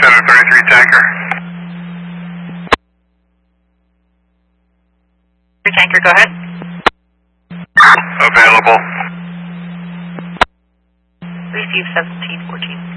733 tanker. Tanker, go ahead. Available. Receive 1714.